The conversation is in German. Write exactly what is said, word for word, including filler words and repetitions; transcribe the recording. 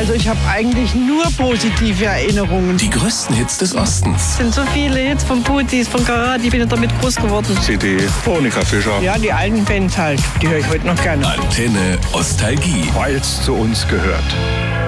Also ich habe eigentlich nur positive Erinnerungen. Die größten Hits des Ostens. Es sind so viele Hits von Putis, von Karat, ich bin ja damit groß geworden. C D, Monika Fischer. Ja, die alten Bands halt, die höre ich heute noch gerne. Antenne Ostalgie. Weil es zu uns gehört.